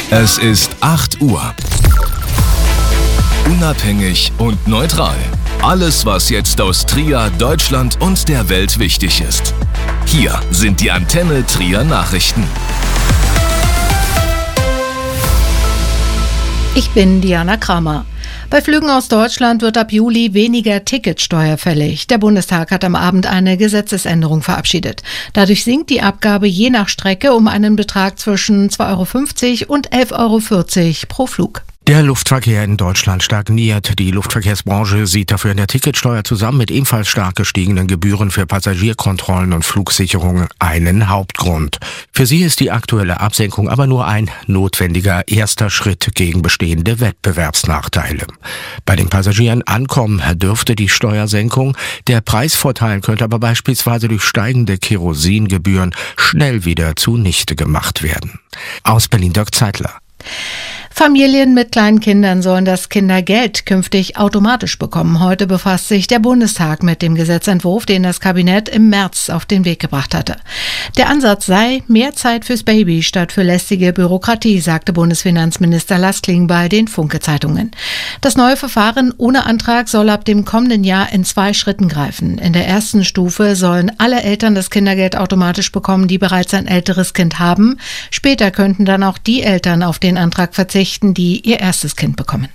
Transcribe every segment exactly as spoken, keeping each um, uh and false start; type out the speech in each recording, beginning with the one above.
Es ist acht Uhr. Unabhängig und neutral. Alles, was jetzt aus Trier, Deutschland und der Welt wichtig ist. Hier sind die Antenne Trier Nachrichten. Ich bin Diana Kramer. Bei Flügen aus Deutschland wird ab Juli weniger Ticketsteuer fällig. Der Bundestag hat am Abend eine Gesetzesänderung verabschiedet. Dadurch sinkt die Abgabe je nach Strecke um einen Betrag zwischen zwei Euro fünfzig und elf Euro vierzig pro Flug. Der Luftverkehr in Deutschland stagniert. Die Luftverkehrsbranche sieht dafür in der Ticketsteuer zusammen mit ebenfalls stark gestiegenen Gebühren für Passagierkontrollen und Flugsicherungen einen Hauptgrund. Für sie ist die aktuelle Absenkung aber nur ein notwendiger erster Schritt gegen bestehende Wettbewerbsnachteile. Bei den Passagieren ankommen dürfte die Steuersenkung. Der Preisvorteil könnte aber beispielsweise durch steigende Kerosingebühren schnell wieder zunichte gemacht werden. Aus Berlin Dirk Zeitler. Familien mit kleinen Kindern sollen das Kindergeld künftig automatisch bekommen. Heute befasst sich der Bundestag mit dem Gesetzentwurf, den das Kabinett im März auf den Weg gebracht hatte. Der Ansatz sei mehr Zeit fürs Baby statt für lästige Bürokratie, sagte Bundesfinanzminister Lars Klingbeil den Funke-Zeitungen. Das neue Verfahren ohne Antrag soll ab dem kommenden Jahr in zwei Schritten greifen. In der ersten Stufe sollen alle Eltern das Kindergeld automatisch bekommen, die bereits ein älteres Kind haben. Später könnten dann auch die Eltern auf den Antrag verzichten, die ihr erstes Kind bekommen.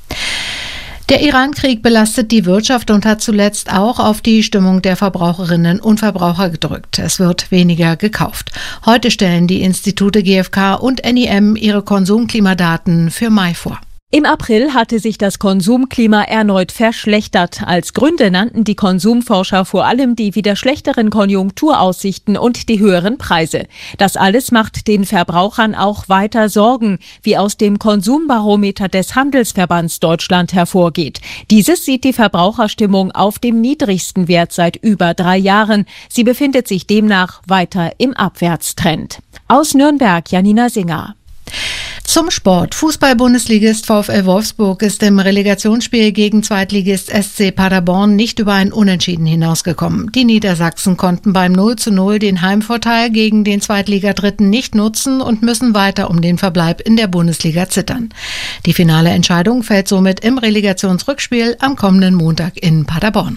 Der Iran-Krieg belastet die Wirtschaft und hat zuletzt auch auf die Stimmung der Verbraucherinnen und Verbraucher gedrückt. Es wird weniger gekauft. Heute stellen die Institute G f K und N I M ihre Konsumklimadaten für Mai vor. Im April hatte sich das Konsumklima erneut verschlechtert. Als Gründe nannten die Konsumforscher vor allem die wieder schlechteren Konjunkturaussichten und die höheren Preise. Das alles macht den Verbrauchern auch weiter Sorgen, wie aus dem Konsumbarometer des Handelsverbands Deutschland hervorgeht. Dieses sieht die Verbraucherstimmung auf dem niedrigsten Wert seit über drei Jahren. Sie befindet sich demnach weiter im Abwärtstrend. Aus Nürnberg, Janina Singer. Zum Sport. Fußball-Bundesligist VfL Wolfsburg ist im Relegationsspiel gegen Zweitligist S C Paderborn nicht über ein Unentschieden hinausgekommen. Die Niedersachsen konnten beim null zu null den Heimvorteil gegen den Zweitligadritten nicht nutzen und müssen weiter um den Verbleib in der Bundesliga zittern. Die finale Entscheidung fällt somit im Relegationsrückspiel am kommenden Montag in Paderborn.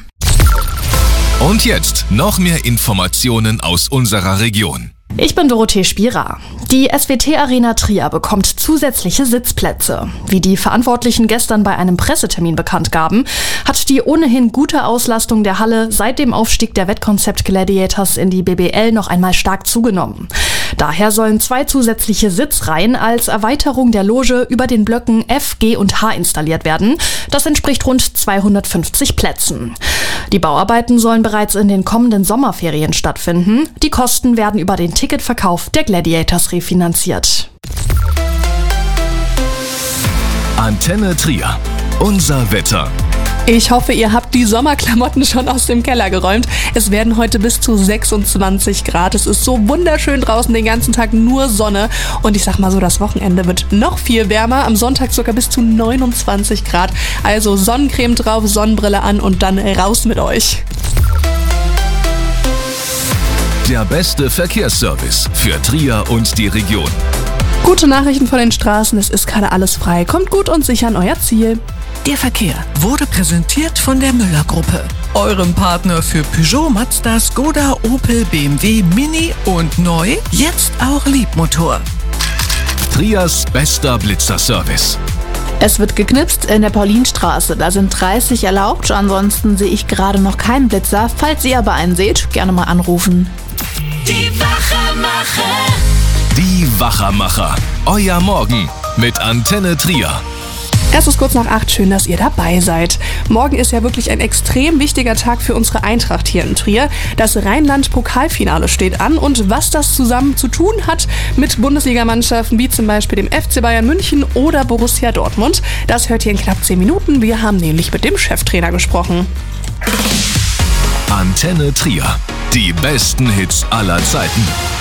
Und jetzt noch mehr Informationen aus unserer Region. Ich bin Dorothee Spierer. Die S W T Arena Trier bekommt zusätzliche Sitzplätze. Wie die Verantwortlichen gestern bei einem Pressetermin bekannt gaben, hat die ohnehin gute Auslastung der Halle seit dem Aufstieg der Wettkonzept Gladiators in die B B L noch einmal stark zugenommen. Daher sollen zwei zusätzliche Sitzreihen als Erweiterung der Loge über den Blöcken F, G und H installiert werden. Das entspricht rund zweihundertfünfzig Plätzen. Die Bauarbeiten sollen bereits in den kommenden Sommerferien stattfinden. Die Kosten werden über den Ticketverkauf der Gladiators refinanziert. Antenne Trier. Unser Wetter. Ich hoffe, ihr habt die Sommerklamotten schon aus dem Keller geräumt. Es werden heute bis zu sechsundzwanzig Grad. Es ist so wunderschön draußen, den ganzen Tag nur Sonne. Und ich sag mal so, das Wochenende wird noch viel wärmer. Am Sonntag sogar bis zu neunundzwanzig Grad. Also Sonnencreme drauf, Sonnenbrille an und dann raus mit euch. Der beste Verkehrsservice für Trier und die Region. Gute Nachrichten von den Straßen, es ist gerade alles frei. Kommt gut und sicher an euer Ziel. Der Verkehr wurde präsentiert von der Müller-Gruppe, eurem Partner für Peugeot, Mazda, Skoda, Opel, B M W, Mini und neu, jetzt auch Liebmotor. Triers bester Blitzerservice. Es wird geknipst in der Paulinstraße. Da sind dreißig erlaubt. Ansonsten sehe ich gerade noch keinen Blitzer. Falls ihr aber einen seht, gerne mal anrufen. Die Wachermacher. Die Wachermacher. Euer Morgen mit Antenne Trier. Es ist kurz nach acht, schön, dass ihr dabei seid. Morgen ist ja wirklich ein extrem wichtiger Tag für unsere Eintracht hier in Trier. Das Rheinland-Pokalfinale steht an und was das zusammen zu tun hat mit Bundesligamannschaften wie zum Beispiel dem F C Bayern München oder Borussia Dortmund, das hört ihr in knapp zehn Minuten. Wir haben nämlich mit dem Cheftrainer gesprochen. Antenne Trier. Die besten Hits aller Zeiten.